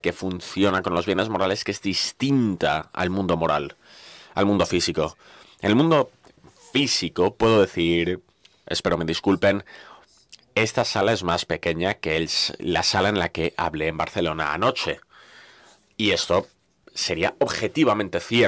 que funciona con los bienes morales que es distinta al mundo moral, al mundo físico. En el mundo físico, puedo decir, espero me disculpen, esta sala es más pequeña que la sala en la que hablé en Barcelona anoche. Y esto sería objetivamente cierto.